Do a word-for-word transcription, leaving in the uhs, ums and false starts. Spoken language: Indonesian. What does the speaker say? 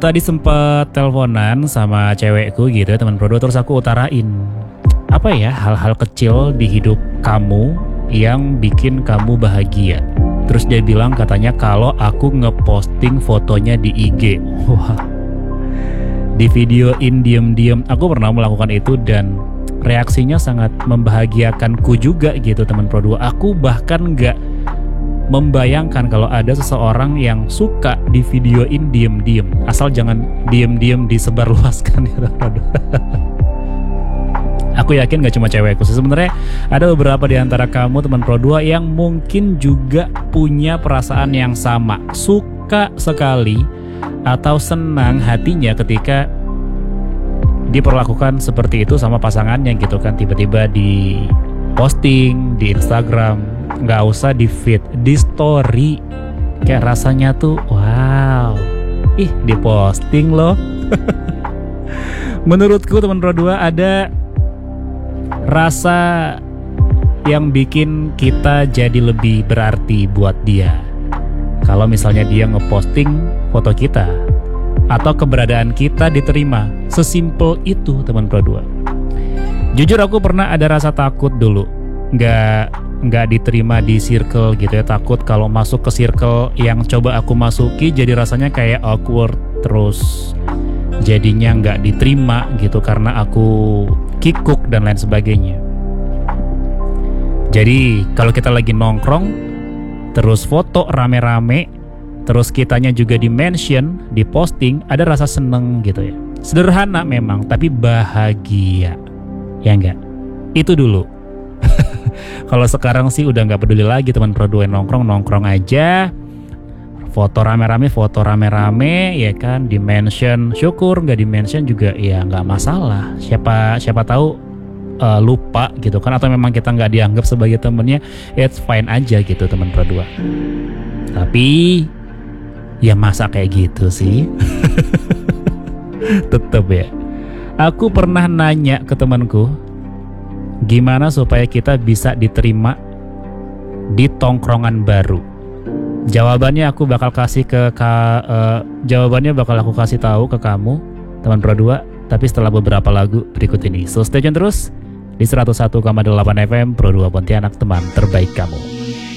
Tadi sempat teleponan sama cewekku gitu ya teman Prodo, terus aku utarain apa ya hal-hal kecil di hidup kamu yang bikin kamu bahagia. Terus dia bilang katanya kalau aku ngeposting fotonya di I G. Wah, di videoin diem-diem. Aku pernah melakukan itu dan reaksinya sangat membahagiakanku juga gitu teman Prodo. Aku bahkan gak membayangkan kalau ada seseorang yang suka di videoin diem-diem. Asal jangan diem-diem disebarluaskan ya teman. Aku yakin gak cuma cewekku sih, sebenarnya ada beberapa di antara kamu teman Pro dua yang mungkin juga punya perasaan yang sama, suka sekali atau senang hatinya ketika diperlakukan seperti itu sama pasangannya gitu kan. Tiba-tiba di posting di Instagram, nggak usah di feed, di story, kayak rasanya tuh wow, ih di posting loh. Menurutku teman Pro dua ada rasa yang bikin kita jadi lebih berarti buat dia. Kalau misalnya dia ngeposting foto kita atau keberadaan kita diterima, sesimpel itu teman Pro dua. Jujur aku pernah ada rasa takut dulu, nggak nggak diterima di circle gitu ya. Takut kalau masuk ke circle yang coba aku masuki jadi rasanya kayak awkward, terus jadinya nggak diterima gitu karena aku kikuk dan lain sebagainya. Jadi kalau kita lagi nongkrong terus foto rame-rame, terus kitanya juga di mention, di posting, ada rasa seneng gitu ya. Sederhana memang tapi bahagia, ya enggak? Itu dulu. Kalau sekarang sih udah nggak peduli lagi teman Pro dua, nongkrong nongkrong aja, foto rame-rame foto rame-rame ya kan, di mention syukur, nggak di mention juga ya nggak masalah. Siapa siapa tahu uh, lupa gitu kan, atau memang kita nggak dianggap sebagai temennya, it's fine aja gitu teman Pro dua. Tapi ya masa kayak gitu sih. Tetep ya. Aku pernah nanya ke temanku, gimana supaya kita bisa diterima di tongkrongan baru. Jawabannya aku bakal kasih ke ka, uh, jawabannya bakal aku kasih tahu ke kamu teman Pro dua, tapi setelah beberapa lagu berikut ini. So stay tune terus di seratus satu koma delapan F M Pro dua Pontianak, teman terbaik kamu.